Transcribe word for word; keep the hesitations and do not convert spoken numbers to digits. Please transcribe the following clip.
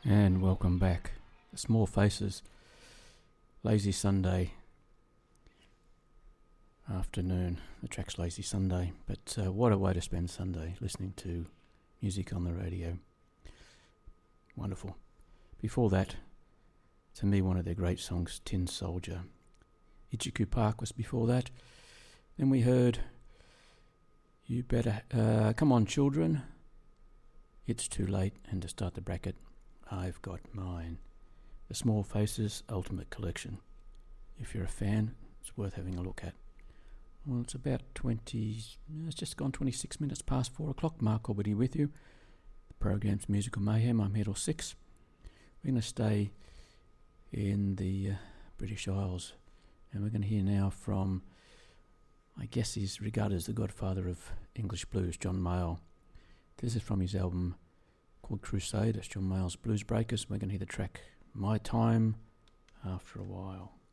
And welcome back. The Small Faces, Lazy Sunday afternoon. The track's Lazy Sunday, but uh, what a way to spend Sunday, listening to music on the radio. Wonderful. Before that, to me, one of their great songs, Tin Soldier. Ichiku Park was before that. Then we heard You Better uh, Come On Children, It's Too Late, and to start the bracket, I've Got Mine. The Small Faces Ultimate Collection. If you're a fan, it's worth having a look at. Well, it's about twenty, it's just gone twenty-six minutes past four o'clock. Mark Albany with you. The program's Musical Mayhem. I'm here till six. We're going to stay in the uh, British Isles, and we're going to hear now from, I guess he's regarded as the godfather of English blues, John Mayall. This is from his album called Crusade. It's John Mayall's Blues Breakers. We're going to hear the track My Time After a While.